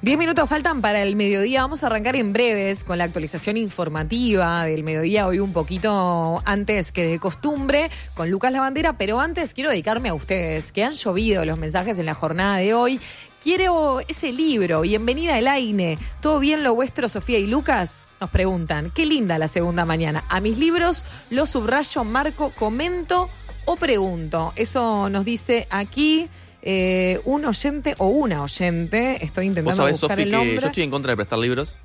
10 minutos faltan para el mediodía. Vamos a arrancar en breves con la actualización informativa del mediodía, hoy un poquito antes que de costumbre, con Lucas Lavandera. Pero antes quiero dedicarme a ustedes, que han llovido los mensajes en la jornada de hoy. Quiero ese libro, Bienvenida Elaine. ¿Todo bien lo vuestro, Sofía y Lucas? Nos preguntan. Qué linda la segunda mañana. A mis libros los subrayo, marco, comento o pregunto. Eso nos dice aquí un oyente o una oyente. Estoy intentando buscar Sofi, el nombre. yo estoy en contra de prestar libros.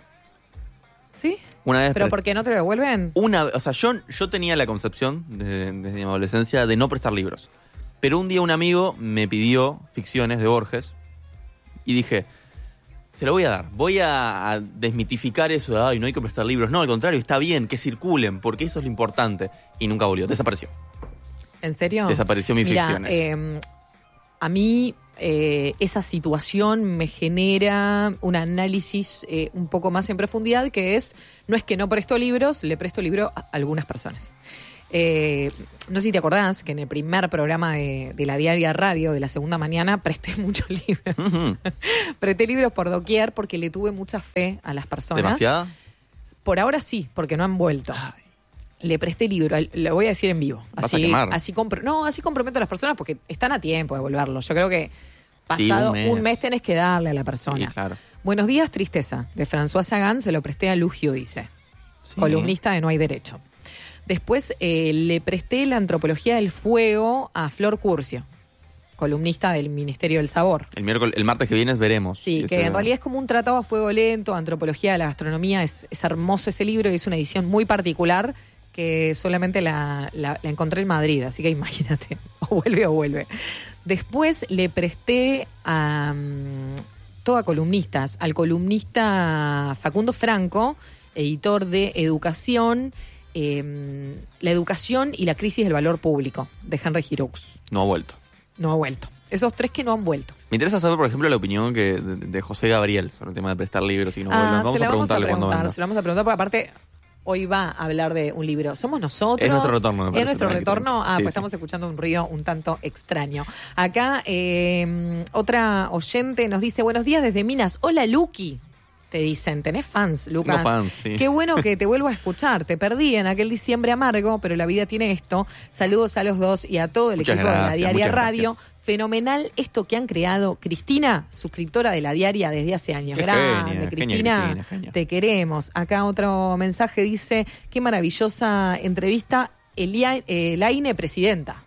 ¿Sí? Una vez ¿Pero por qué no te lo devuelven? Yo tenía la concepción desde mi adolescencia de no prestar libros. Pero un día un amigo me pidió ficciones de Borges y dije, se lo voy a dar. Voy a desmitificar eso de, no hay que prestar libros. No, al contrario, está bien que circulen, porque eso es lo importante. Y nunca volvió, desapareció. ¿En serio? Desapareció mis ficciones. A mí esa situación me genera un análisis un poco más en profundidad, que no es que no presto libros, le presto libro a algunas personas. No sé si te acordás que en el primer programa de la Diaria Radio de la segunda mañana presté muchos libros. Uh-huh. Presté libros por doquier porque le tuve mucha fe a las personas. ¿Demasiada? Por ahora sí, porque no han vuelto. Le presté libro, lo voy a decir en vivo. Así comprometo a las personas porque están a tiempo de devolverlo. Yo creo que pasado un mes tenés que darle a la persona. Sí, claro. Buenos días, tristeza. De François Sagan se lo presté a Lugio, dice. Sí. Columnista de No hay derecho. Después le presté la antropología del fuego a Flor Curcio, columnista del Ministerio del Sabor. El martes que viene veremos. Sí, que en realidad es como un tratado a fuego lento, antropología de la gastronomía. Es hermoso ese libro y es una edición muy particular que solamente la encontré en Madrid, así que imagínate, o vuelve. Después le presté a todos columnistas, al columnista Facundo Franco, editor de Educación, la educación y la crisis del valor público, de Henry Giroux. No ha vuelto. Esos tres que no han vuelto. Me interesa saber, por ejemplo, la opinión de José Gabriel sobre el tema de prestar libros y no vuelven. Vamos a preguntarle cuando venga. Se lo vamos a preguntar, porque aparte hoy va a hablar de un libro. ¿Somos nosotros? Es nuestro retorno, me parece. ¿Es nuestro retorno? Sí, Estamos escuchando un ruido un tanto extraño. Acá otra oyente nos dice, buenos días desde Minas. Hola, Luqui. Te dicen, ¿tenés fans, Lucas? Tengo fans, sí. Qué bueno que te vuelvo a escuchar. Te perdí en aquel diciembre amargo, pero la vida tiene esto. Saludos a los dos y a todo el equipo de la Diaria Radio. Gracias. Fenomenal esto que han creado. Cristina, suscriptora de la Diaria desde hace años. Qué grande, genia, Cristina. Genia. Te queremos. Acá otro mensaje dice, qué maravillosa entrevista. Elaine, presidenta.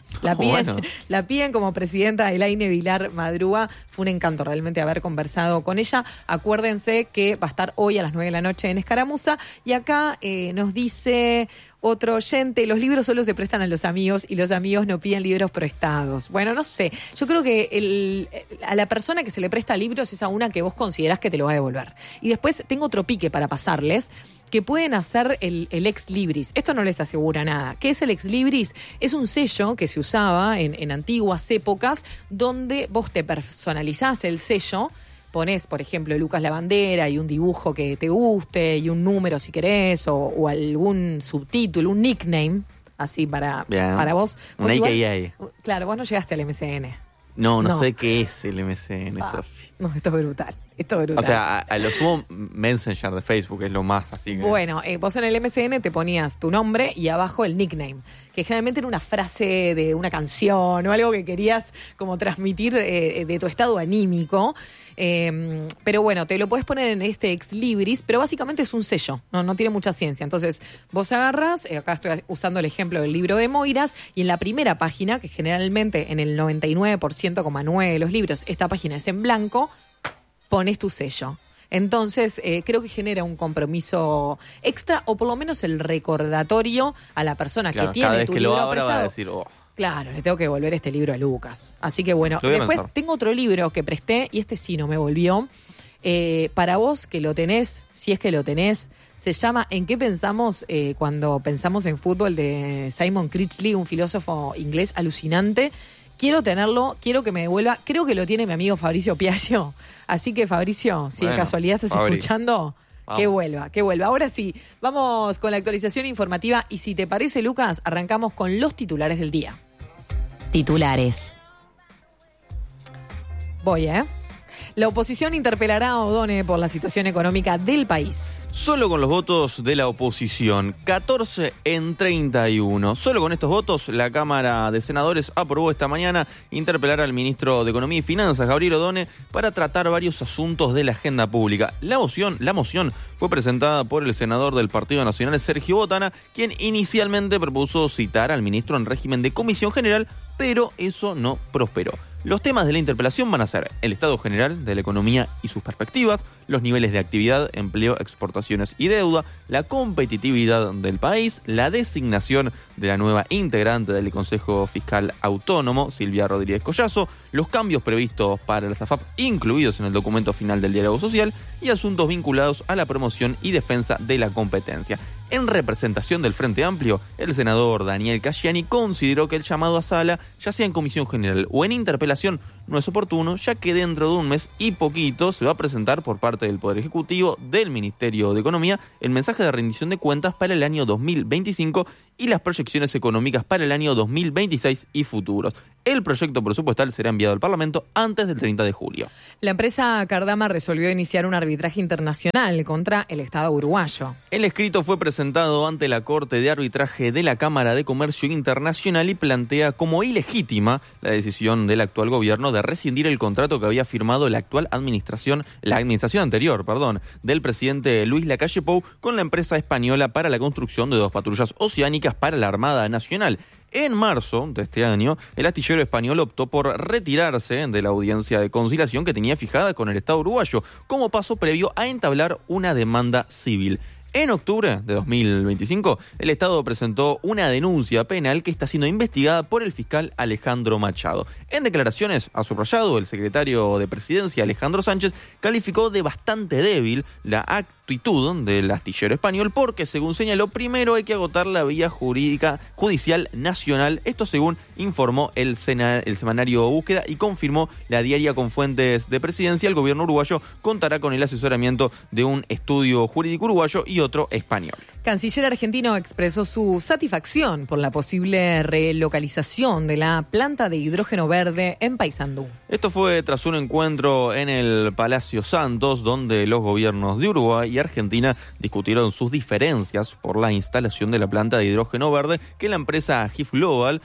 La piden como presidenta de Elaine Vilar Madrúa. Fue un encanto realmente haber conversado con ella. Acuérdense que va a estar hoy a las 9 de la noche en Escaramuza. Y acá nos dice otro oyente, los libros solo se prestan a los amigos y los amigos no piden libros prestados. Bueno, no sé. Yo creo que a la persona que se le presta libros es a una que vos considerás que te lo va a devolver. Y después tengo otro pique para pasarles, que pueden hacer el ex libris. Esto no les asegura nada. ¿Qué es el ex libris? Es un sello que se usaba en antiguas épocas, donde vos te personalizás el sello, ponés, por ejemplo, Lucas Lavandera y un dibujo que te guste y un número si querés, o algún subtítulo, un nickname, así para vos. Un AKA. Claro, vos no llegaste al MSN. No sé qué es el MSN, Sofi. No, esto es brutal. O sea, a lo sumo Messenger de Facebook es lo más así que... Bueno, vos en el MSN te ponías tu nombre y abajo el nickname, que generalmente era una frase de una canción o algo que querías como transmitir de tu estado anímico. Pero bueno, te lo puedes poner en este ex libris, pero básicamente es un sello, no tiene mucha ciencia. Entonces vos agarrás, acá estoy usando el ejemplo del libro de Moiras, y en la primera página, que generalmente en el 99,9% de los libros esta página es en blanco, pones tu sello. Entonces, creo que genera un compromiso extra, o por lo menos el recordatorio a la persona que tiene cada vez tu que libro lo abra prestado. va a decir, Claro, le tengo que devolver este libro a Lucas. Así que bueno, después tengo otro libro que presté, y este sí no me volvió. Para vos que lo tenés, si es que lo tenés, se llama ¿En qué pensamos cuando pensamos en fútbol?, de Simon Critchley, un filósofo inglés alucinante. Quiero tenerlo, quiero que me devuelva. Creo que lo tiene mi amigo Fabricio Piaggio. Así que, Fabricio, si de casualidad estás escuchando, que vuelva. Ahora sí, vamos con la actualización informativa. Y si te parece, Lucas, arrancamos con los titulares del día. Titulares. Voy, La oposición interpelará a O'Donnell por la situación económica del país. Solo con los votos de la oposición, 14 en 31. Solo con estos votos, la Cámara de Senadores aprobó esta mañana interpelar al ministro de Economía y Finanzas, Gabriel O'Donnell, para tratar varios asuntos de la agenda pública. La moción fue presentada por el senador del Partido Nacional, Sergio Botana, quien inicialmente propuso citar al ministro en régimen de comisión general, pero eso no prosperó. Los temas de la interpelación van a ser el estado general de la economía y sus perspectivas, los niveles de actividad, empleo, exportaciones y deuda, la competitividad del país, la designación de la nueva integrante del Consejo Fiscal Autónomo, Silvia Rodríguez Collazo, los cambios previstos para las AFAP incluidos en el documento final del diálogo social y asuntos vinculados a la promoción y defensa de la competencia. En representación del Frente Amplio, el senador Daniel Casciani consideró que el llamado a sala, ya sea en comisión general o en interpelación, no es oportuno, ya que dentro de un mes y poquito se va a presentar por parte del Poder Ejecutivo, del Ministerio de Economía, el mensaje de rendición de cuentas para el año 2025 y las proyecciones económicas para el año 2026 y futuros. El proyecto presupuestal será enviado al Parlamento antes del 30 de julio. La empresa Cardama resolvió iniciar un arbitraje internacional contra el Estado uruguayo. El escrito fue presentado ante la Corte de Arbitraje de la Cámara de Comercio Internacional y plantea como ilegítima la decisión del actual gobierno de rescindir el contrato que había firmado la administración anterior, del presidente Luis Lacalle Pou con la empresa española para la construcción de 2 patrullas oceánicas para la Armada Nacional. En marzo de este año, el astillero español optó por retirarse de la audiencia de conciliación que tenía fijada con el Estado uruguayo, como paso previo a entablar una demanda civil. En octubre de 2025, el Estado presentó una denuncia penal que está siendo investigada por el fiscal Alejandro Machado. En declaraciones a subrayado, el secretario de Presidencia, Alejandro Sánchez, calificó de bastante débil la actitud del astillero español porque, según señaló, primero hay que agotar la vía judicial nacional. Esto según informó el semanario Búsqueda y confirmó la diaria con fuentes de Presidencia. El gobierno uruguayo contará con el asesoramiento de un estudio jurídico uruguayo y otro español. Canciller argentino expresó su satisfacción por la posible relocalización de la planta de hidrógeno verde en Paysandú. Esto fue tras un encuentro en el Palacio Santos, donde los gobiernos de Uruguay y Argentina discutieron sus diferencias por la instalación de la planta de hidrógeno verde que la empresa HIF Global,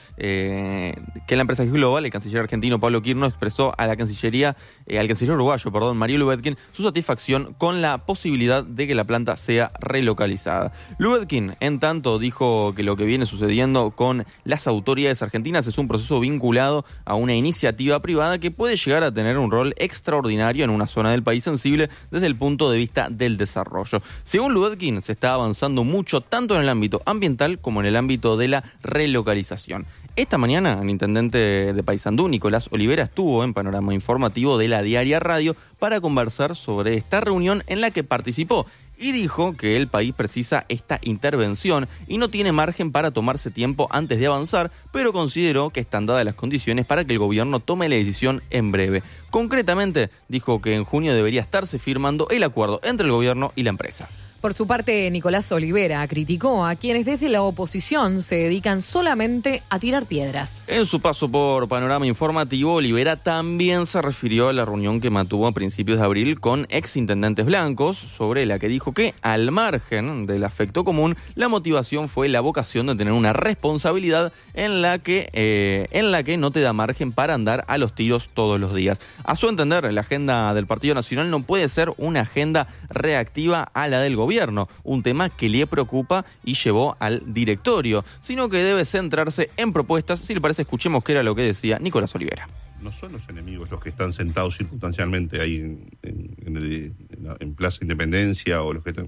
el canciller argentino Pablo Quirno expresó a la Cancillería, al canciller uruguayo, Mario Lubetkin, su satisfacción con la posibilidad de que la planta sea relocalizada. Lubetkin, en tanto, dijo que lo que viene sucediendo con las autoridades argentinas es un proceso vinculado a una iniciativa privada que puede llegar a tener un rol extraordinario en una zona del país sensible desde el punto de vista del desarrollo. Según Lubetkin, se está avanzando mucho tanto en el ámbito ambiental como en el ámbito de la relocalización. Esta mañana, el intendente de Paysandú, Nicolás Olivera, estuvo en Panorama Informativo de la Diaria Radio para conversar sobre esta reunión en la que participó y dijo que el país precisa esta intervención y no tiene margen para tomarse tiempo antes de avanzar, pero consideró que están dadas las condiciones para que el gobierno tome la decisión en breve. Concretamente, dijo que en junio debería estarse firmando el acuerdo entre el gobierno y la empresa. Por su parte, Nicolás Olivera criticó a quienes desde la oposición se dedican solamente a tirar piedras. En su paso por Panorama Informativo, Olivera también se refirió a la reunión que mantuvo a principios de abril con exintendentes blancos, sobre la que dijo que, al margen del afecto común, la motivación fue la vocación de tener una responsabilidad en la que no te da margen para andar a los tiros todos los días. A su entender, la agenda del Partido Nacional no puede ser una agenda reactiva a la del gobierno, un tema que le preocupa y llevó al directorio, sino que debe centrarse en propuestas. Si le parece, escuchemos qué era lo que decía Nicolás Olivera. No son los enemigos los que están sentados circunstancialmente ahí en Plaza Independencia o los que están...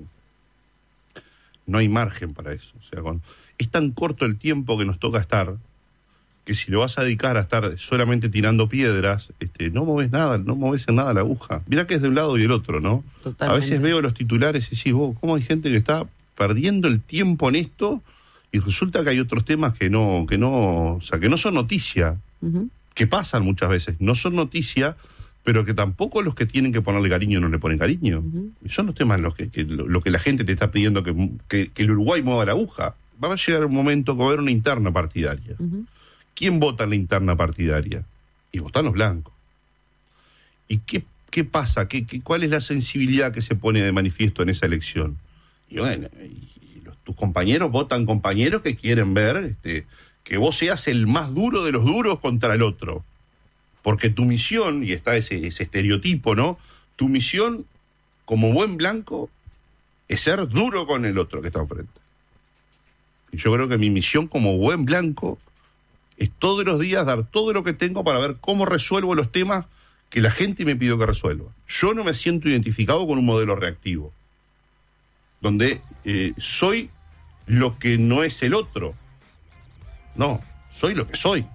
No hay margen para eso. O sea, es tan corto el tiempo que nos toca estar, que si lo vas a dedicar a estar solamente tirando piedras, no moves nada, no moves en nada la aguja. Mirá que es de un lado y del otro, ¿no? Totalmente. A veces veo los titulares y decís, ¿cómo hay gente que está perdiendo el tiempo en esto? Y resulta que hay otros temas que no son noticia, que pasan muchas veces, no son noticia, pero que tampoco los que tienen que ponerle cariño no le ponen cariño. Y son los temas en los que la gente te está pidiendo que el Uruguay mueva la aguja. Va a llegar un momento que va a haber una interna partidaria. ¿Quién vota en la interna partidaria? Y votan los blancos. ¿Y qué ¿qué pasa? ¿Cuál es la sensibilidad que se pone de manifiesto en esa elección? Y bueno, tus compañeros votan compañeros que quieren ver que vos seas el más duro de los duros contra el otro. Porque tu misión, y está ese estereotipo, ¿no? Tu misión, como buen blanco, es ser duro con el otro que está enfrente. Y yo creo que mi misión como buen blanco es todos los días dar todo lo que tengo para ver cómo resuelvo los temas que la gente me pidió que resuelva. Yo no me siento identificado con un modelo reactivo, donde soy lo que no es el otro. No, soy lo que soy.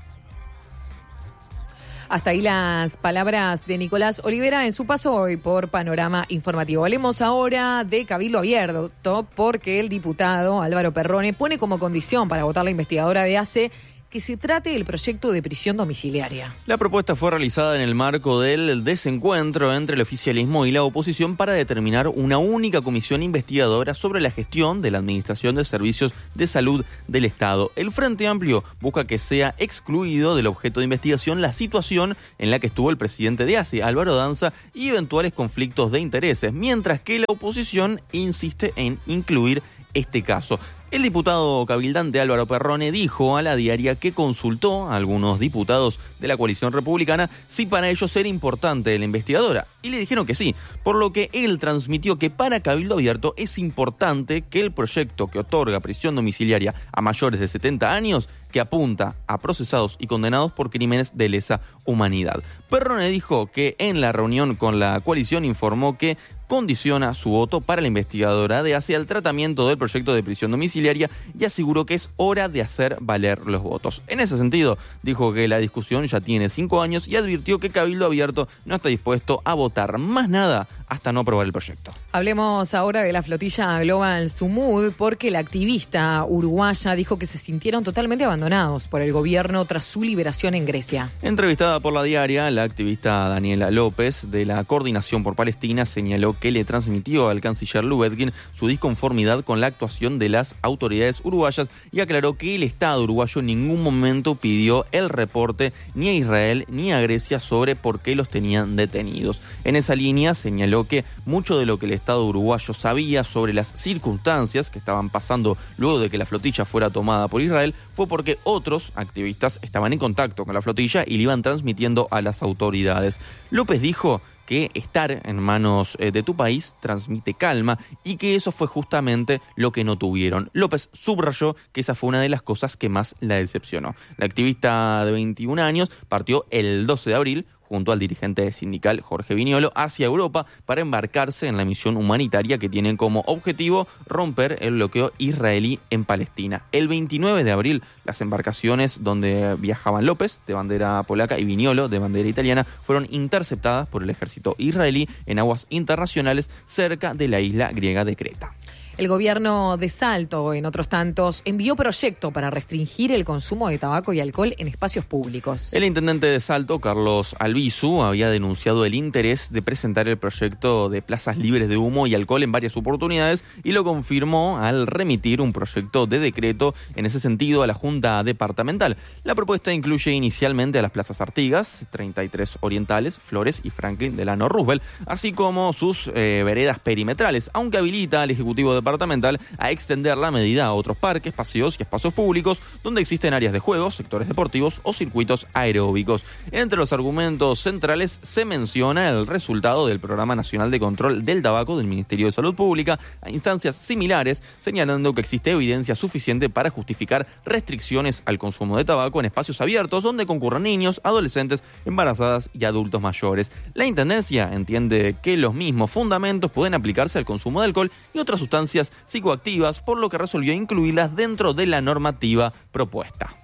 Hasta ahí las palabras de Nicolás Olivera en su paso hoy por Panorama Informativo. Hablemos ahora de Cabildo Abierto, porque el diputado Álvaro Perrone pone como condición para votar la investigadora de ACE que se trate del proyecto de prisión domiciliaria. La propuesta fue realizada en el marco del desencuentro entre el oficialismo y la oposición para determinar una única comisión investigadora sobre la gestión de la Administración de Servicios de Salud del Estado. El Frente Amplio busca que sea excluido del objeto de investigación la situación en la que estuvo el presidente de ACE, Álvaro Danza, y eventuales conflictos de intereses, mientras que la oposición insiste en incluir este caso. El diputado cabildante Álvaro Perrone dijo a La Diaria que consultó a algunos diputados de la coalición republicana si para ellos era importante la investigadora, y le dijeron que sí, por lo que él transmitió que para Cabildo Abierto es importante que el proyecto que otorga prisión domiciliaria a mayores de 70 años, que apunta a procesados y condenados por crímenes de lesa humanidad. Perrone dijo que en la reunión con la coalición informó que condiciona su voto para la investigadora de hacia el tratamiento del proyecto de prisión domiciliaria y aseguró que es hora de hacer valer los votos. En ese sentido, dijo que la discusión ya tiene 5 años y advirtió que Cabildo Abierto no está dispuesto a votar más nada hasta no aprobar el proyecto. Hablemos ahora de la flotilla Global Sumud, porque la activista uruguaya dijo que se sintieron totalmente abandonados por el gobierno tras su liberación en Grecia. Entrevistada por La Diaria, la activista Daniela López de la Coordinación por Palestina señaló que le transmitió al canciller Lubetkin su disconformidad con la actuación de las autoridades uruguayas y aclaró que el Estado uruguayo en ningún momento pidió el reporte ni a Israel ni a Grecia sobre por qué los tenían detenidos. En esa línea señaló que mucho de lo que el Estado uruguayo sabía sobre las circunstancias que estaban pasando luego de que la flotilla fuera tomada por Israel fue porque otros activistas estaban en contacto con la flotilla y le iban transmitiendo a las autoridades. López dijo que estar en manos de tu país transmite calma y que eso fue justamente lo que no tuvieron. López subrayó que esa fue una de las cosas que más la decepcionó. La activista de 21 años partió el 12 de abril junto al dirigente sindical Jorge Viñolo hacia Europa para embarcarse en la misión humanitaria que tienen como objetivo romper el bloqueo israelí en Palestina. El 29 de abril, las embarcaciones donde viajaban López, de bandera polaca, y Viñolo, de bandera italiana, fueron interceptadas por el ejército israelí en aguas internacionales cerca de la isla griega de Creta. El gobierno de Salto, en otros tantos, envió proyecto para restringir el consumo de tabaco y alcohol en espacios públicos. El intendente de Salto, Carlos Albizu, había denunciado el interés de presentar el proyecto de plazas libres de humo y alcohol en varias oportunidades y lo confirmó al remitir un proyecto de decreto en ese sentido a la Junta Departamental. La propuesta incluye inicialmente a las plazas Artigas, 33 Orientales, Flores y Franklin Delano Roosevelt, así como sus veredas perimetrales, aunque habilita al Ejecutivo Departamental a extender la medida a otros parques, paseos y espacios públicos donde existen áreas de juegos, sectores deportivos o circuitos aeróbicos. Entre los argumentos centrales se menciona el resultado del Programa Nacional de Control del Tabaco del Ministerio de Salud Pública a instancias similares, señalando que existe evidencia suficiente para justificar restricciones al consumo de tabaco en espacios abiertos donde concurren niños, adolescentes, embarazadas y adultos mayores. La Intendencia entiende que los mismos fundamentos pueden aplicarse al consumo de alcohol y otras sustancias psicoactivas, por lo que resolvió incluirlas dentro de la normativa propuesta.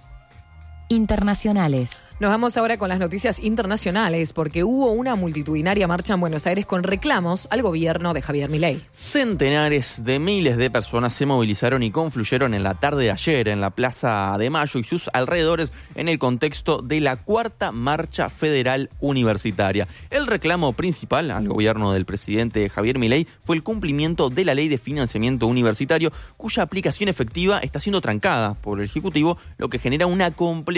Internacionales. Nos vamos ahora con las noticias internacionales, porque hubo una multitudinaria marcha en Buenos Aires con reclamos al gobierno de Javier Milei. Centenares de miles de personas se movilizaron y confluyeron en la tarde de ayer en la Plaza de Mayo y sus alrededores en el contexto de la cuarta marcha federal universitaria. El reclamo principal al gobierno del presidente Javier Milei fue el cumplimiento de la ley de financiamiento universitario, cuya aplicación efectiva está siendo trancada por el Ejecutivo, lo que genera una compleja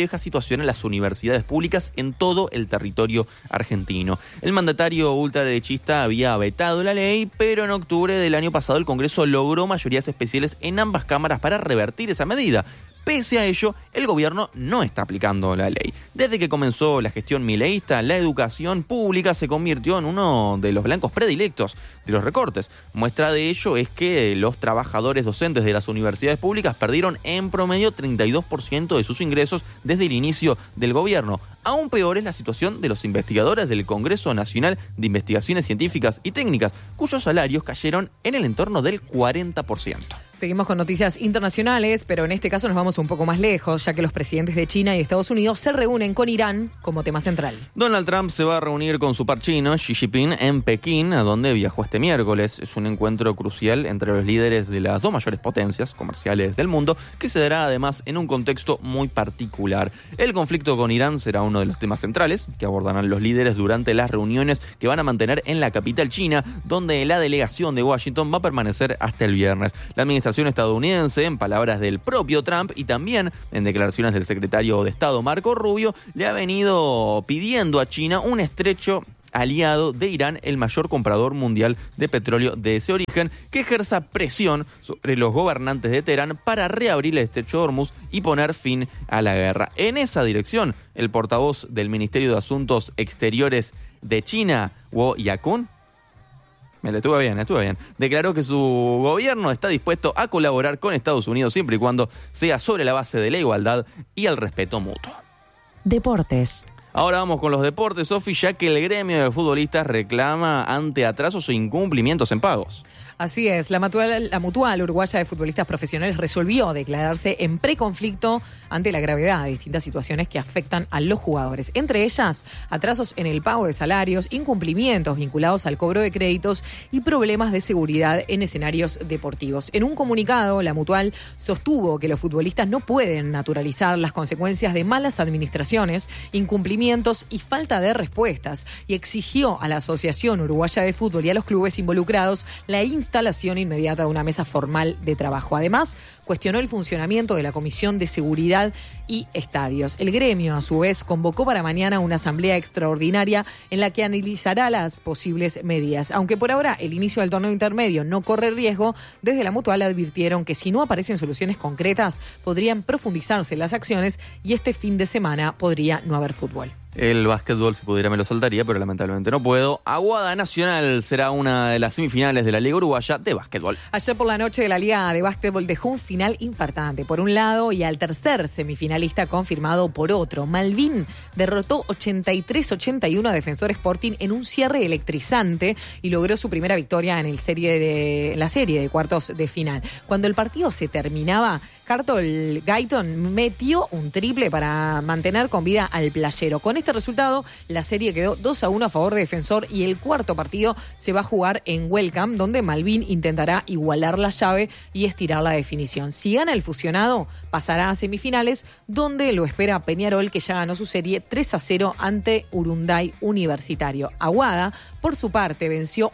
compleja situación en las universidades públicas en todo el territorio argentino. El mandatario ultraderechista había vetado la ley, pero en octubre del año pasado el Congreso logró mayorías especiales en ambas cámaras para revertir esa medida. Pese a ello, el gobierno no está aplicando la ley. Desde que comenzó la gestión mileísta, la educación pública se convirtió en uno de los blancos predilectos de los recortes. Muestra de ello es que los trabajadores docentes de las universidades públicas perdieron en promedio 32% de sus ingresos desde el inicio del gobierno. Aún peor es la situación de los investigadores del Congreso Nacional de Investigaciones Científicas y Técnicas, cuyos salarios cayeron en el entorno del 40%. Seguimos con noticias internacionales, pero en este caso nos vamos un poco más lejos, ya que los presidentes de China y Estados Unidos se reúnen con Irán como tema central. Donald Trump se va a reunir con su par chino, Xi Jinping, en Pekín, a donde viajó este miércoles. Es un encuentro crucial entre los líderes de las dos mayores potencias comerciales del mundo, que se dará además en un contexto muy particular. El conflicto con Irán será uno de los temas centrales que abordarán los líderes durante las reuniones que van a mantener en la capital china, donde la delegación de Washington va a permanecer hasta el viernes. La administración estadounidense, en palabras del propio Trump y también en declaraciones del secretario de Estado Marco Rubio, le ha venido pidiendo a China un estrecho aliado de Irán, el mayor comprador mundial de petróleo de ese origen, que ejerza presión sobre los gobernantes de Teherán para reabrir el estrecho de Hormuz y poner fin a la guerra. En esa dirección, el portavoz del Ministerio de Asuntos Exteriores de China, Guo Yakun, estuve bien. Declaró que su gobierno está dispuesto a colaborar con Estados Unidos siempre y cuando sea sobre la base de la igualdad y el respeto mutuo. Deportes. Ahora vamos con los deportes, Sofi, ya que el gremio de futbolistas reclama ante atrasos o incumplimientos en pagos. Así es, la Mutual Uruguaya de Futbolistas Profesionales resolvió declararse en preconflicto ante la gravedad de distintas situaciones que afectan a los jugadores. Entre ellas, atrasos en el pago de salarios, incumplimientos vinculados al cobro de créditos y problemas de seguridad en escenarios deportivos. En un comunicado, la Mutual sostuvo que los futbolistas no pueden naturalizar las consecuencias de malas administraciones, incumplimientos y falta de respuestas, y exigió a la Asociación Uruguaya de Fútbol y a los clubes involucrados la instalación inmediata de una mesa formal de trabajo. Además, cuestionó el funcionamiento de la Comisión de Seguridad y Estadios. El gremio, a su vez, convocó para mañana una asamblea extraordinaria en la que analizará las posibles medidas. Aunque por ahora el inicio del torneo intermedio no corre riesgo, desde la Mutual advirtieron que si no aparecen soluciones concretas, podrían profundizarse las acciones y este fin de semana podría no haber fútbol. El básquetbol, si pudiera, me lo soltaría, pero lamentablemente no puedo. Aguada Nacional será una de las semifinales de la Liga Uruguaya de Básquetbol. Ayer por la noche la Liga de Básquetbol dejó un final infartante por un lado y al tercer semifinalista confirmado por otro. Malvin derrotó 83-81 a Defensor Sporting en un cierre electrizante y logró su primera victoria en la serie de cuartos de final. Cuando el partido se terminaba, Cartol Guyton metió un triple para mantener con vida al playero. Con este resultado, la serie quedó 2-1 a favor de Defensor y el cuarto partido se va a jugar en Welcome, donde Malvin intentará igualar la llave y estirar la definición. Si gana el fusionado, pasará a semifinales, donde lo espera Peñarol, que ya ganó su serie 3-0 ante Urunday Universitario. Aguada, por su parte, venció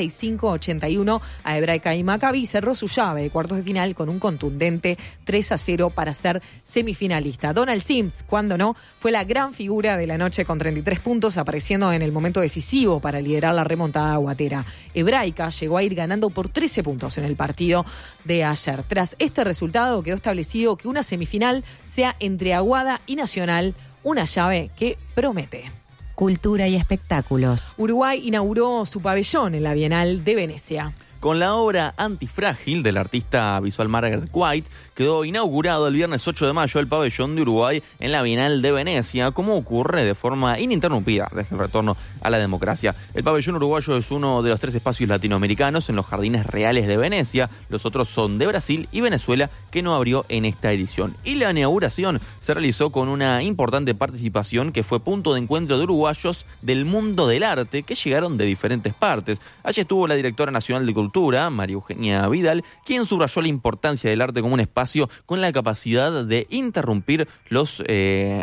85-81 a Hebraica y Maccabi y cerró su llave de cuartos de final con un contundente 3-0 para ser semifinalista. Donald Sims, cuando no, fue la gran figura de la noche con 33 puntos, apareciendo en el momento decisivo para liderar la remontada aguatera. Hebraica llegó a ir ganando por 13 puntos en el partido de ayer. Tras este resultado quedó establecido que una semifinal sea entre Aguada y Nacional, una llave que promete. Cultura y espectáculos. Uruguay inauguró su pabellón en la Bienal de Venecia. Con la obra Antifrágil del artista visual Margaret White, quedó inaugurado el viernes 8 de mayo el pabellón de Uruguay en la Bienal de Venecia, como ocurre de forma ininterrumpida desde el retorno a la democracia. El pabellón uruguayo es uno de los 3 espacios latinoamericanos en los Jardines Reales de Venecia. Los otros son de Brasil y Venezuela, que no abrió en esta edición. Y la inauguración se realizó con una importante participación que fue punto de encuentro de uruguayos del mundo del arte que llegaron de diferentes partes. Allí estuvo la directora nacional de Cultura, María Eugenia Vidal, quien subrayó la importancia del arte como un espacio con la capacidad de interrumpir los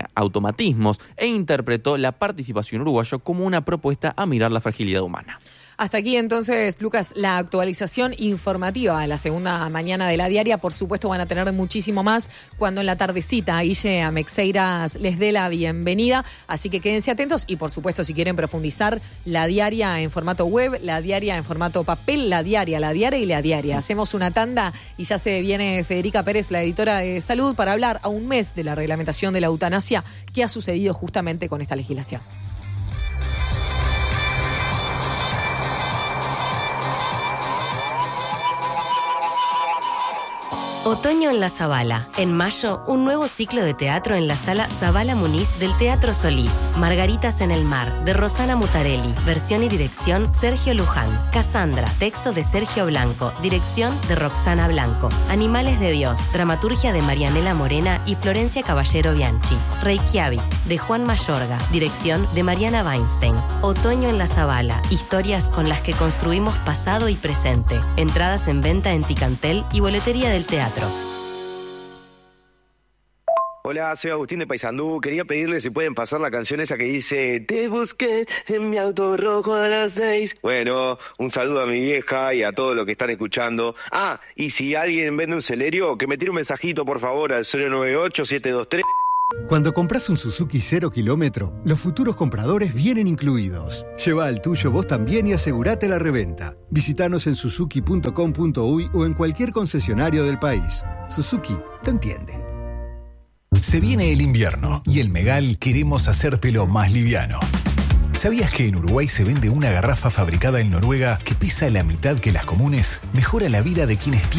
automatismos e interpretó la participación uruguaya como una propuesta a mirar la fragilidad humana. Hasta aquí entonces, Lucas, la actualización informativa de la segunda mañana de la diaria. Por supuesto van a tener muchísimo más cuando en la tardecita Guille Ameixeiras les dé la bienvenida. Así que quédense atentos y por supuesto si quieren profundizar, la diaria en formato web, la diaria en formato papel, la diaria y la diaria. Hacemos una tanda y ya se viene Federica Pérez, la editora de Salud, para hablar a un mes de la reglamentación de la eutanasia que ha sucedido justamente con esta legislación. Otoño en la Zabala. En mayo, un nuevo ciclo de teatro en la sala Zabala Muniz del Teatro Solís. Margaritas en el mar, de Rosana Mutarelli. Versión y dirección, Sergio Luján. Cassandra, texto de Sergio Blanco. Dirección de Roxana Blanco. Animales de Dios, dramaturgia de Marianela Morena y Florencia Caballero Bianchi. Reykjavik, de Juan Mayorga. Dirección de Mariana Weinstein. Otoño en la Zabala. Historias con las que construimos pasado y presente. Entradas en venta en Ticantel y boletería del teatro. Hola, soy Agustín de Paysandú. Quería pedirle si pueden pasar la canción esa que dice te busqué en mi auto rojo a las 6. Bueno, un saludo a mi vieja y a todos los que están escuchando. Ah, y si alguien vende un Celerio, que me tire un mensajito por favor al 098-723. Cuando compras un Suzuki 0 kilómetro, los futuros compradores vienen incluidos. Lleva al tuyo vos también y asegurate la reventa. Visítanos en suzuki.com.uy o en cualquier concesionario del país. Suzuki te entiende. Se viene el invierno y en Megal queremos hacértelo más liviano. ¿Sabías que en Uruguay se vende una garrafa fabricada en Noruega que pesa la mitad que las comunes? Mejora la vida de quienes tienen